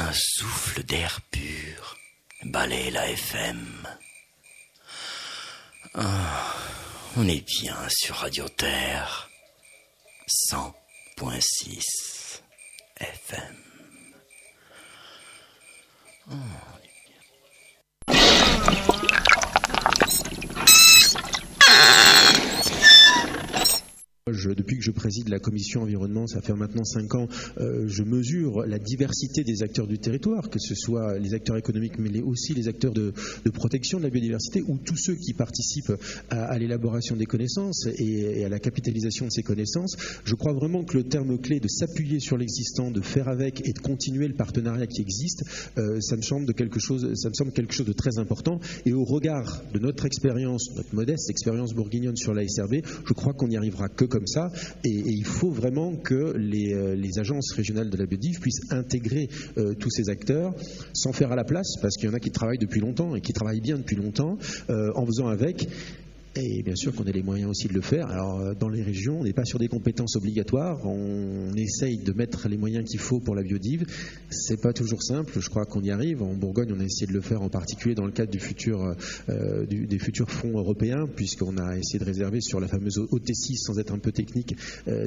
Un souffle d'air pur balaie la FM. On est bien sur Radio Terre 100.6 FM. Depuis que je préside la commission environnement, ça fait maintenant 5 ans, je mesure la diversité des acteurs du territoire, que ce soit les acteurs économiques, mais aussi les acteurs de protection de la biodiversité, ou tous ceux qui participent à l'élaboration des connaissances et à la capitalisation de ces connaissances. Je crois vraiment que le terme clé de s'appuyer sur l'existant, de faire avec et de continuer le partenariat qui existe, ça me semble quelque chose de très important. Et au regard de notre expérience, notre modeste expérience bourguignonne sur l'ASRB, je crois qu'on n'y arrivera que comme ça, et il faut vraiment que les agences régionales de la biodive puissent intégrer tous ces acteurs sans faire à la place, parce qu'il y en a qui travaillent depuis longtemps et qui travaillent bien depuis longtemps, en faisant avec. Et bien sûr qu'on ait les moyens aussi de le faire. Alors dans les régions, on n'est pas sur des compétences obligatoires, on essaye de mettre les moyens qu'il faut pour la biodive. C'est pas toujours simple, je crois qu'on y arrive. En Bourgogne, on a essayé de le faire en particulier dans le cadre des futurs fonds européens, puisqu'on a essayé de réserver sur la fameuse OT6, sans être un peu technique,